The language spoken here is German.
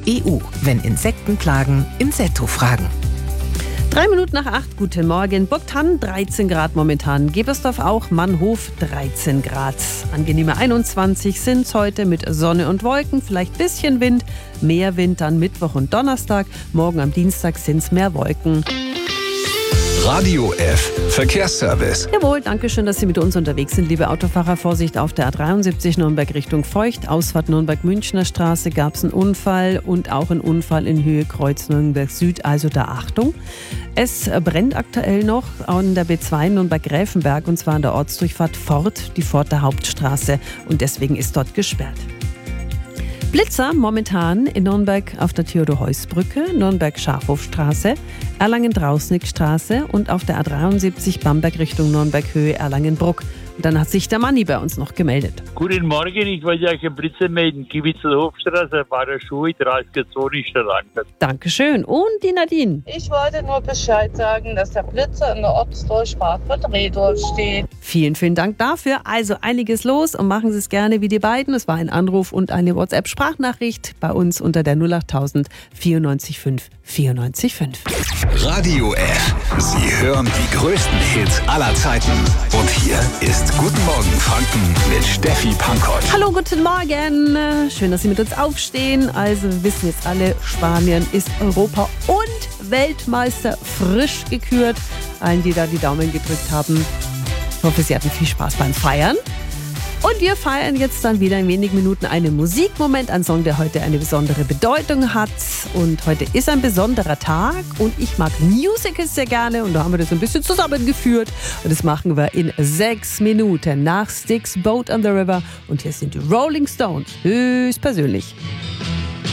EU, wenn Insekten plagen, Insetto fragen. 3 Minuten nach 8, guten Morgen. Burgthann 13 Grad momentan, Gebersdorf auch, Mannhof 13 Grad. Angenehme 21 sind es heute mit Sonne und Wolken, vielleicht ein bisschen Wind, mehr Wind dann Mittwoch und Donnerstag. Morgen am Dienstag sind es mehr Wolken. Radio F. Verkehrsservice. Jawohl, danke schön, dass Sie mit uns unterwegs sind, liebe Autofahrer. Vorsicht auf der A73 Nürnberg Richtung Feucht. Ausfahrt Nürnberg-Münchner Straße gab es einen Unfall und auch einen Unfall in Höhe Kreuz Nürnberg Süd. Also da Achtung. Es brennt aktuell noch an der B2 Nürnberg-Gräfenberg und zwar an der Ortsdurchfahrt Fort, die Forter Hauptstraße. Und deswegen ist dort gesperrt. Blitzer momentan in Nürnberg auf der Theodor-Heuss-Brücke, Nürnberg-Schafhofstraße, Erlangen-Drausnickstraße und auf der A73 Bamberg Richtung Nürnberg-Höhe Erlangen-Bruck. Und dann hat sich der Manni bei uns noch gemeldet. Guten Morgen, ich wollte euch einen Blitzer melden. Gewitzelhofstraße, bei der Schule, 30er Zone ist der Landwirt. Dankeschön. Und die Nadine? Ich wollte nur Bescheid sagen, dass der Blitzer in der Ortsdurchfahrt von Redorf steht. Vielen, vielen Dank dafür. Also einiges los und machen Sie es gerne wie die beiden. Es war ein Anruf und eine WhatsApp-Sprachnachricht bei uns unter der 08000 94 5 94 5. Radio F. Sie hören die größten Hits aller Zeiten. Und hier ist Guten Morgen Franken mit Steffi Pankott. Hallo, guten Morgen. Schön, dass Sie mit uns aufstehen. Also wir wissen jetzt alle, Spanien ist Europa- und Weltmeister frisch gekürt. Allen, die da die Daumen gedrückt haben. Ich hoffe, Sie hatten viel Spaß beim Feiern. Und wir feiern jetzt dann wieder in wenigen Minuten einen Musikmoment, ein Song, der heute eine besondere Bedeutung hat. Und heute ist ein besonderer Tag und ich mag Musicals sehr gerne und da haben wir das ein bisschen zusammengeführt. Und das machen wir in 6 Minuten nach Styx, Boat on the River. Und hier sind die Rolling Stones, höchstpersönlich.